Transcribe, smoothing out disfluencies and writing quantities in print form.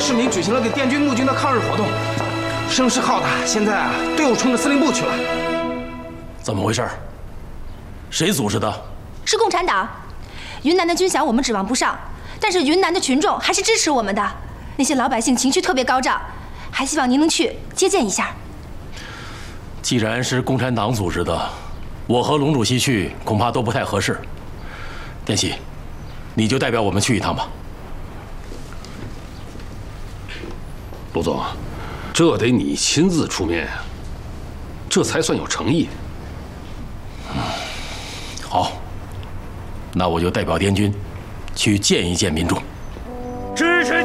市民举行了给滇军募军的抗日活动，声势浩大，现在啊，队伍冲着司令部去了。 怎么回事？谁组织的？ 是共产党。云南的军饷我们指望不上，但是云南的群众还是支持我们的，那些老百姓情绪特别高涨，还希望您能去接见一下。 既然是共产党组织的，我和龙主席去恐怕都不太合适。滇西，你就代表我们去一趟吧。 陆总，这得你亲自出面呀，这才算有诚意。 好，那我就代表滇军去见一见民众。 支持